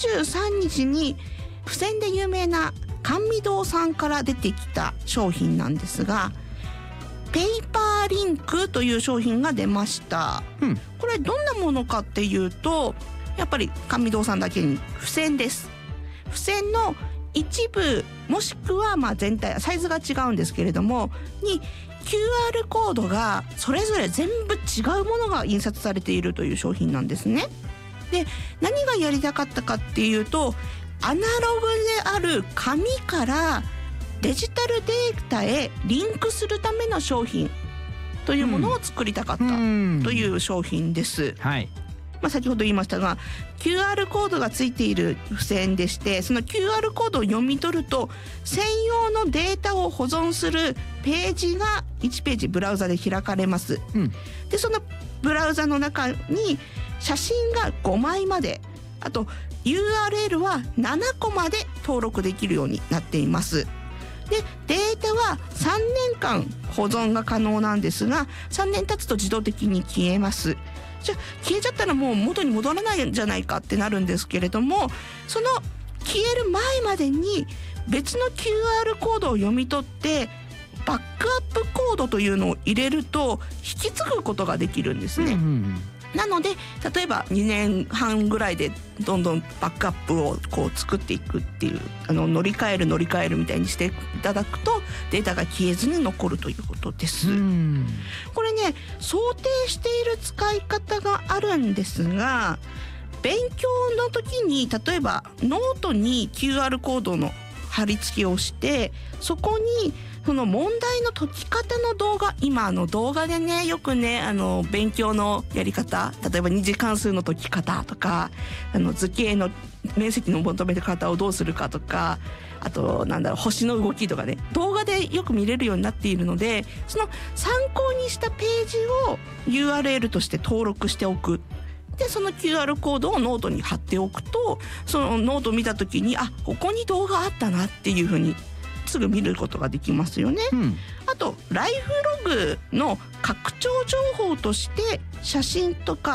23日に付箋で有名な甘味堂さんから出てきた商品なんですが、ペーパーリンクという商品が出ました、これどんなものかっていうと、やっぱり甘味堂さんだけに付箋です。付箋の一部もしくは全体サイズが違うんですけれどもに QR コードがそれぞれ全部違うものが印刷されているという商品なんですね。で、何がやりたかったかっていうと、アナログである紙からデジタルデータへリンクするための商品というものを作りたかったという商品です、先ほど言いましたが QR コードがついている付箋でして、その QR コードを読み取ると専用のデータを保存するページが1ページブラウザで開かれます、でそのブラウザの中に写真が5枚まで、あと URL は7個まで登録できるようになっています。でデータは3年間保存が可能なんですが、3年経つと自動的に消えます。じゃあ消えちゃったらもう元に戻らないんじゃないかってなるんですけれども、その消える前までに別の QR コードを読み取ってバックアップコードというのを入れると引き継ぐことができるんですね、なので例えば2年半ぐらいでどんどんバックアップをこう作っていくっていう、乗り換えるみたいにしていただくとデータが消えずに残るということです。これね、想定している使い方があるんですが、勉強の時に例えばノートに QR コードの貼り付けをして、そこにその問題の解き方の動画、今動画でねよくね勉強のやり方、例えば二次関数の解き方とか図形の面積の求め方をどうするかとか、あと星の動きとかね、動画でよく見れるようになっているので、その参考にしたページを URL として登録しておく。でその QR コードをノートに貼っておくと、そのノートを見た時にここに動画あったなっていう風にすぐ見ることができますよね、あとライフログの拡張情報として写真とか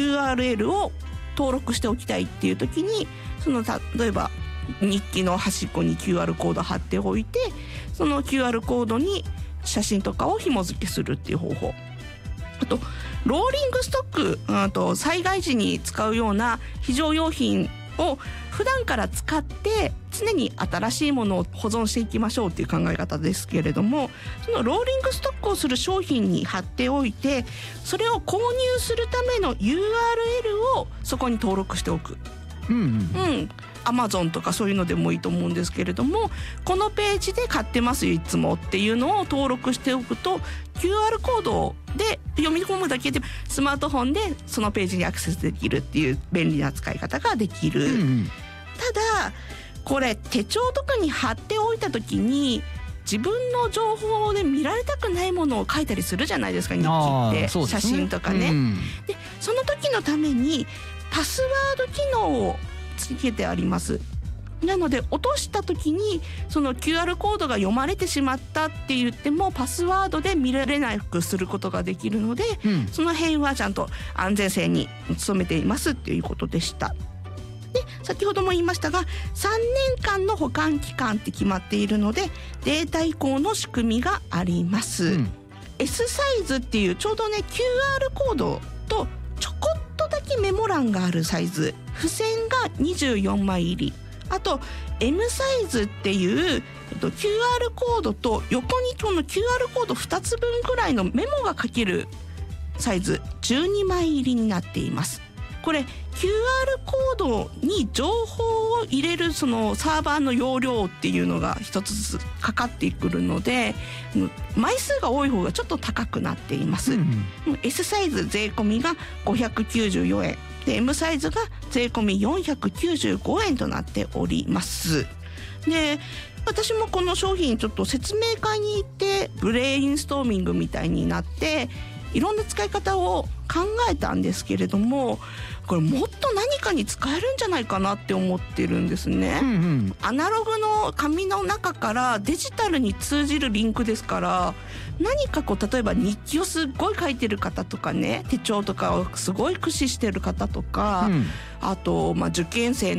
URL を登録しておきたいっていう時に、例えば日記の端っこに QR コード貼っておいて、その QR コードに写真とかを紐付けするっていう方法。あとローリングストック、災害時に使うような非常用品を普段から使って常に新しいものを保存していきましょうっていう考え方ですけれども、そのローリングストックをする商品に貼っておいて、それを購入するための URL をそこに登録しておく。Amazon とかそういうのでもいいと思うんですけれども、このページで買ってますよいつもっていうのを登録しておくと QR コードで読み込むだけでスマートフォンでそのページにアクセスできるっていう便利な使い方ができる、ただこれ手帳とかに貼っておいた時に自分の情報で見られたくないものを書いたりするじゃないですか、日記って、写真とかね、でその時のためにパスワード機能をつけてあります。なので落とした時にその QR コードが読まれてしまったって言ってもパスワードで見られなくすることができるので、その辺はちゃんと安全性に努めていますっていうことでした。で先ほども言いましたが3年間の保管期間って決まっているのでデータ移行の仕組みがあります、S サイズっていうちょうどね QR コードとちょこっとだけメモ欄があるサイズ、付箋が24枚入り、あと M サイズっていう QR コードと横にこの QR コード2つ分くらいのメモが書けるサイズ12枚入りになっています。これ QR コードに情報を入れるそのサーバーの容量っていうのが一つずつかかってくるので枚数が多い方がちょっと高くなっています、S サイズ税込みが594円で M サイズが税込み495円となっております。で私もこの商品ちょっと説明会に行ってブレインストーミングみたいになっていろんな使い方を考えたんですけれども、これもっと何かに使えるんじゃないかなって思ってるんですね、アナログの紙の中からデジタルに通じるリンクですから、何か例えば日記をすっごい書いてる方とかね、手帳とかをすごい駆使してる方とか、あと受験生